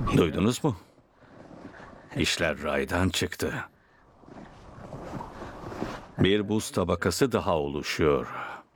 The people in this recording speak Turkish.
Duydunuz mu? İşler raydan çıktı. Bir buz tabakası daha oluşuyor.